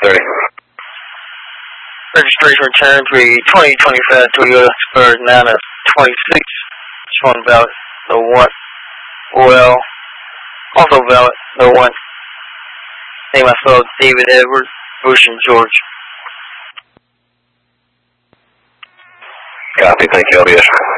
30. Registration return for a 2025 Toyota Spurs 9 of 26. This one valid, no one. OL, also valid, no one. Name I saw David Edwards, Ocean, Georgia. Copy, thank you, LBS.